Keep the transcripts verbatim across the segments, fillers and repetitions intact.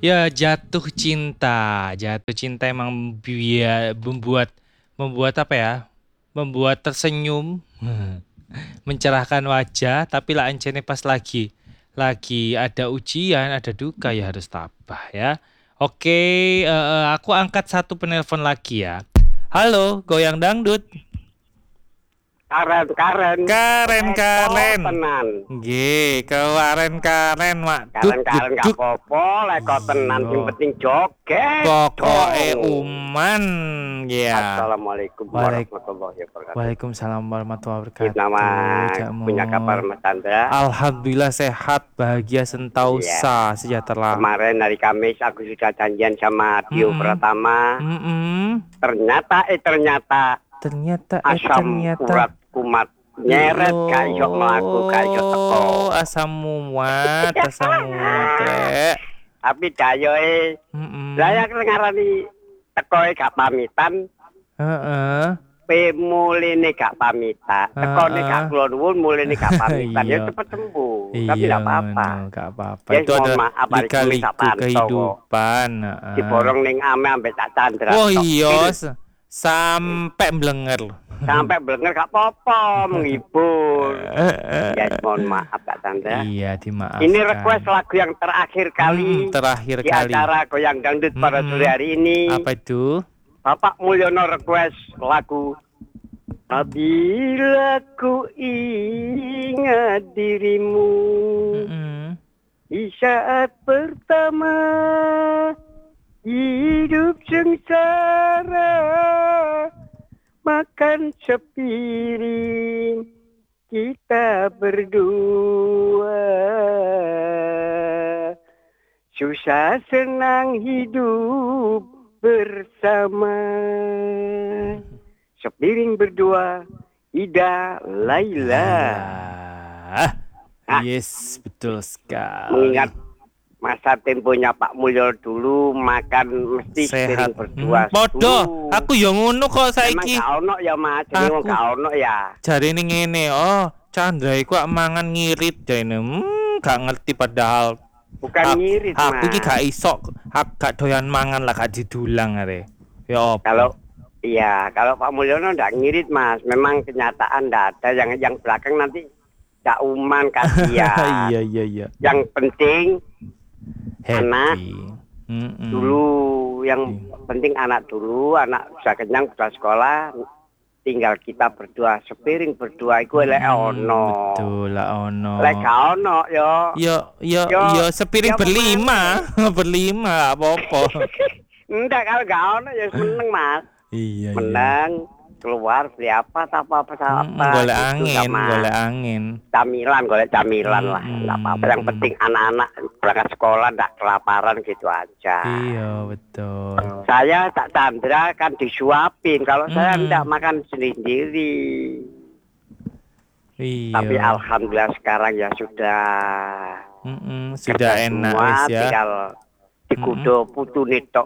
Ya jatuh cinta, jatuh cinta emang biar membuat membuat apa ya? Membuat tersenyum, mencerahkan wajah, tapi lah encene pas lagi lagi ada ujian, ada duka ya harus tabah ya. Oke, eh, eh, aku angkat satu penelpon lagi ya. Halo, goyang dangdut. Karen, Karen, Karen, teko Karen. tenan. Nggih, karen Karen, mak. Duk, Karen, Karen gak duk. apa-apa, leko tenan sing Iya. penting joget. Pokoke dong. uman ya. Assalamualaikum Walaik warahmatullahi wabarakatuh. Waalaikumsalam warahmatullahi Kita nama wabarakatuh. Cakmu. punya kabar Mas Chandra. Alhamdulillah sehat, bahagia, Iya. sentausa, sejahtera. Kemarin hari Kamis aku sudah janjian sama Dio Mm-mm. Pratama. Mm-mm. Ternyata eh ternyata Ternyata eh asam ternyata urat kumat nyeret gak iso mlaku, gak iso teko. Oh, asam muat, asam muat. Rek. Tapi dayoe Mm-mm. saya ngarani tekoe gak pamitan, Heeh. pe muline gak pamitan. Tekone Heeh. gak kula nuwun, muline gak pamitan. Ya Iya. cepet sembuh. Iya, Tapi gak apa-apa. ngono, gak apa-apa. Ya, Itu mohon ada maaf, hari Kamis lika-liku tak pantau kok. kehidupan. heeh. Diborong ning ame ambek Cak Chandra. Oh Tok iya, pil. s- sampai blenger. Sampai blenger gak apa-apa, menghibur. Ya mohon maaf Cak Chandra. Iya, dimaafkan. Ini request lagu yang terakhir kali Mm, terakhir di kali. acara Goyang Dangdut pada Mm-mm. sore hari ini. Apa itu? Bapak Mulyono request lagu Apabila ku ingat dirimu Mm-mm. di saat pertama hidup sengsara, makan sepiring kita berdua, susah senang hidup bersama, sepiring berdua, Ida Laila. Ah, Ah. yes, betul sekali. Mengingat masa temponya Pak Mulyo dulu makan mesti sepiring Sehat. berdua. Hmm, podo, dulu. aku yang ngono kok Emang saiki. gak ono ya Mas, ini Aku- wong gak ono ya. Jare ini ngene, oh, Chandra iku ak mangan ngirit jane. Hmm, gak ngerti padahal. Bukan Aku- ngirit Aku Mas. iki gak iso, aku gak doyan mangan lah, gak didulang are. Ya apa? Kalau iya, kalau Pak Mulyono ndak ngirit Mas, memang kenyataan ndak ada yang yang belakang nanti ndak uman kasihan. Iya, iya, iya. Yang penting Anak. Happy. Mm-mm. dulu yang Iya. penting anak dulu, anak sudah kenyang sudah sekolah, tinggal kita berdua sepiring berdua iku elek Mm, ono. Betul lah ono. Lek gak ono yo. Yo, yo, Yo, yo, sepiring yo berlima, berlima, apa-apa. Enggak, kalau gak ono ya meneng Mas. Iya, iya. Menang keluar beli apa apa apa Mm, apa. golek gitu, angin, sama golek angin. camilan, golek camilan lah. Mm, Enggak apa-apa. Yang mm. penting anak-anak berangkat sekolah enggak kelaparan gitu aja. Iya, betul. Saya tak Chandra kan disuapin. Kalau saya Mm. enggak makan sendiri. Iya. Tapi alhamdulillah sekarang ya sudah Mm-mm, sudah kerja enak semua, wis ya. tinggal dikudo putune tok.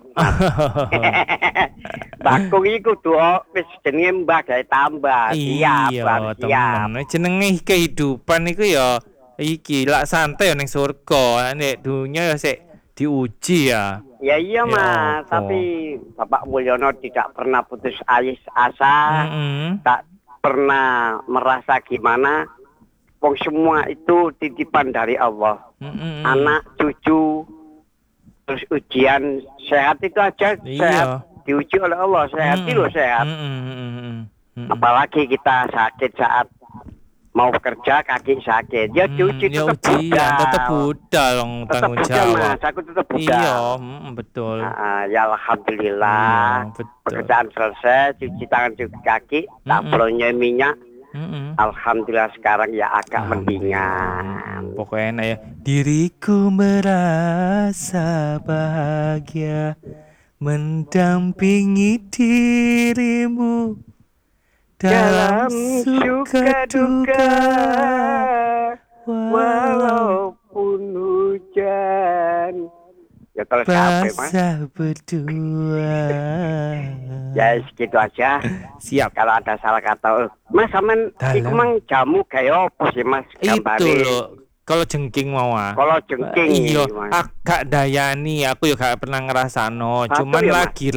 Bakung iku kudu wis jenenge mbah gawe tambah. Siap, Iya, Bang, siap. temen. Jenenge kehidupan iku ya iki lak santai ya ning surga. Nek dunya ya sik diuji ya. Ya iya Ya Mas, apa? tapi Bapak Mulyono tidak pernah putus ais asa, Mm-mm. tak pernah merasa gimana. Wong semua itu titipan dari Allah. Mm-mm. Anak, cucu, terus ujian sehat itu aja Iya. sehat. Diuji oleh Allah, sehat itu loh sehat. Mm-mm, mm-mm, mm-mm. Apalagi kita sakit saat mau kerja kaki sakit. Ya Hmm, cuci ya tetap ujian, budal. tetap budal dong Tetap tanggung budal jawab. Mas, aku tetap budal. Iya, mm, betul. Ah, ya alhamdulillah. Iya, betul. Pekerjaan selesai, cuci tangan, cuci kaki, tak Mm-mm. perlunya minyak. Mm-mm. Alhamdulillah sekarang ya agak Alhamdulillah. mendingan. Pokoknya enak ya. Diriku merasa bahagia mendampingi dirimu dalam suka duka. walaupun hujan. Ya kalau capek Mas. Basah berdua. Ya segitu aja. Siap. Kalau ada salah kata, Mas sampean Dalam. iku mang jamu kayak apa sih Mas Itu gambare? loh. Kalau jengking mau ah. Kalau jengking Iya, iki, Mas. ak- gak dayani, aku ya gak pernah ngerasano. Satu Cuman ya, Mas? lagi